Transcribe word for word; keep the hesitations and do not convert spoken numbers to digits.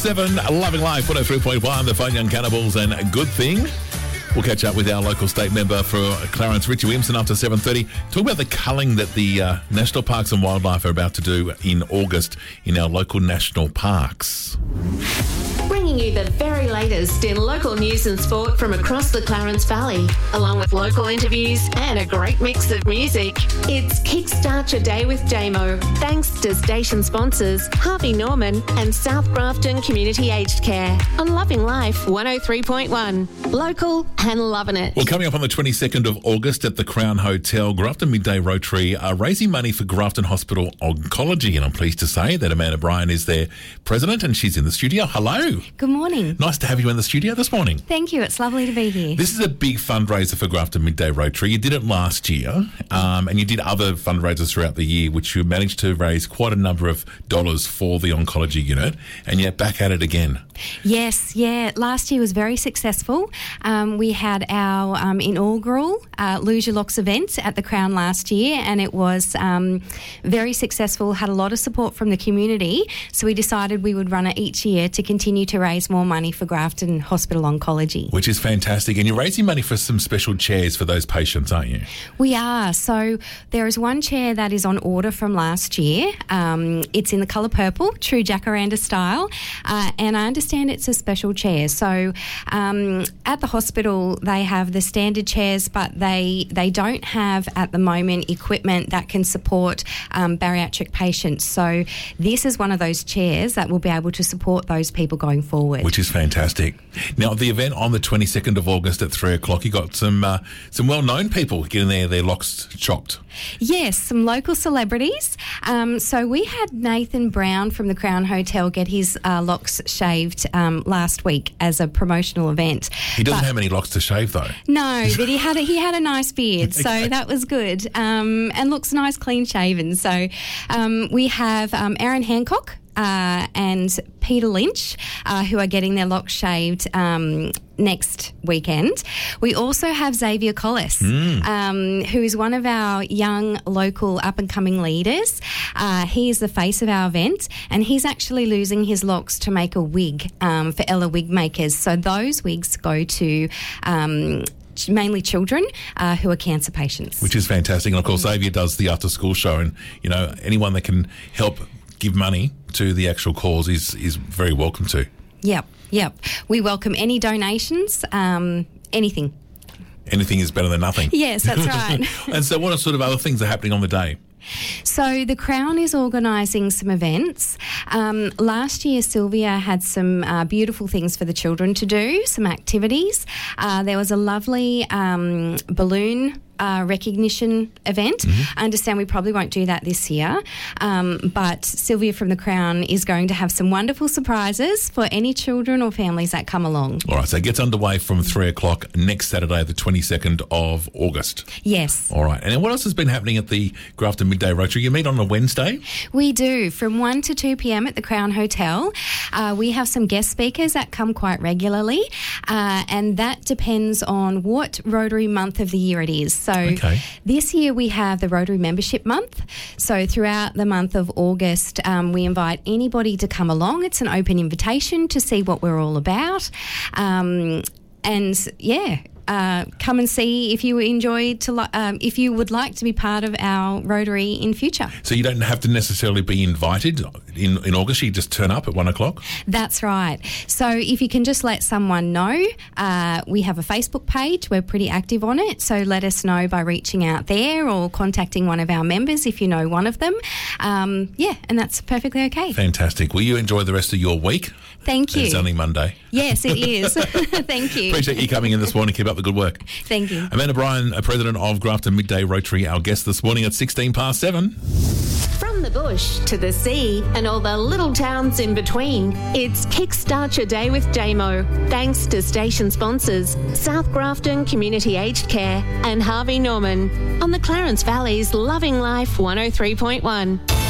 seven, Loving Life, one oh three point one, the Fun Young Cannibals and Good Thing. We'll catch up with our local state member for Clarence, Richie Williamson, after seven thirty. Talk about the culling that the uh, National Parks and Wildlife are about to do in August in our local national parks. Bringing you the very latest in local news and sport from across the Clarence Valley, along with local interviews and a great mix of music. It's Kickstart Your Day with J-Mo, thanks to station sponsors Harvey Norman and South Grafton Community Aged Care on Loving Life one oh three point one. Local and loving it. Well, coming up on the twenty-second of August at the Crown Hotel, Grafton Midday Rotary are raising money for Grafton Hospital Oncology, and I'm pleased to say that Amanda Bryan is their president and she's in the studio. Hello. Good morning. Nice to have you in the studio this morning. Thank you. It's lovely to be here. This is a big fundraiser for Grafton Midday Rotary. You did it last year, um, and you did other fundraisers throughout the year, which you managed to raise quite a number of dollars for the oncology unit, and yet back at it again. Yes, yeah. Last year was very successful. Um, we had our um, inaugural uh, Lose Your Locks event at the Crown last year, and it was um, very successful, had a lot of support from the community, so we decided we would run it each year to continue to raise more money for Grafton Hospital Oncology. Which is fantastic. And you're raising money for some special chairs for those patients, aren't you? We are. So there is one chair that is on order from last year. Um, it's in the colour purple, true jacaranda style, uh, and I understand it's a special chair. So um, at the hospital they have the standard chairs, but they, they don't have at the moment equipment that can support um, bariatric patients. So this is one of those chairs that will be able to support those people going forward. Which is fantastic. Now, the event on the twenty-second of August at three o'clock, you got some uh, some well-known people getting their, their locks chopped. Yes, some local celebrities. Um, so we had Nathan Brown from the Crown Hotel get his uh, locks shaved um, last week as a promotional event. He doesn't but, have any locks to shave, though. No, but he had a, he had a nice beard, so okay. that was good, um, and looks nice, clean shaven. So um, we have um, Aaron Hancock Uh, and Peter Lynch, uh, who are getting their locks shaved um, next weekend. We also have Xavier Collis, mm. um, who is one of our young local up-and-coming leaders. Uh, he is the face of our event, and he's actually losing his locks to make a wig um, for Ella Wig Makers. So those wigs go to Um, mainly children uh, who are cancer patients. Which is fantastic. And, of course, Xavier does the after-school show, and, you know, anyone that can help give money to the actual cause is, is very welcome to. Yep, yep. We welcome any donations, um, anything. Anything is better than nothing. Yes, that's right. And so what sort of other things are happening on the day? So the Crown is organising some events. Um, last year, Sylvia had some uh, beautiful things for the children to do, some activities. Uh, there was a lovely um, balloon Uh, recognition event. Mm-hmm. I understand we probably won't do that this year, um, but Sylvia from the Crown is going to have some wonderful surprises for any children or families that come along. All right, so it gets underway from three o'clock next Saturday, the twenty-second of August. Yes. All right, and what else has been happening at the Grafton Midday Rotary? You meet on a Wednesday? We do, from one to two p.m. at the Crown Hotel. Uh, we have some guest speakers that come quite regularly, uh, and that depends on what Rotary month of the year it is. So okay. This year we have the Rotary Membership Month. So throughout the month of August, um, we invite anybody to come along. It's an open invitation to see what we're all about. Um, and, yeah... Uh, come and see if you enjoy to li- um, if you would like to be part of our Rotary in future. So you don't have to necessarily be invited in, in August, you just turn up at one o'clock? That's right. So if you can just let someone know, uh, we have a Facebook page, we're pretty active on it, so let us know by reaching out there or contacting one of our members if you know one of them. Um, yeah, and that's perfectly okay. Fantastic. Will you enjoy the rest of your week? Thank you. It's only Monday. Yes, it is. Thank you. Appreciate you coming in this morning. Keep up the good work. Thank you. Amanda Bryan, President of Grafton Midday Rotary, our guest this morning at sixteen past seven. From the bush to the sea and all the little towns in between, it's Kickstart Your Day with J-Mo. Thanks to station sponsors South Grafton Community Aged Care and Harvey Norman on the Clarence Valley's Loving Life one oh three point one.